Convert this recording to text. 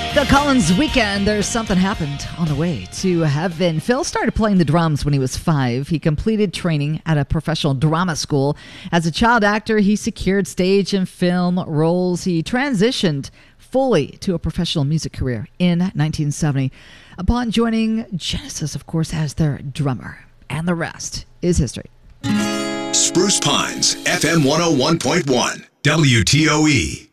Phil Collins Weekend, There's Something Happened on the Way to Heaven. Phil started playing the drums when he was 5. He completed training at a professional drama school. As a child actor, he secured stage and film roles. He transitioned fully to a professional music career in 1970 upon joining Genesis, of course, as their drummer. And the rest is history. Spruce Pines, FM 101.1, WTOE.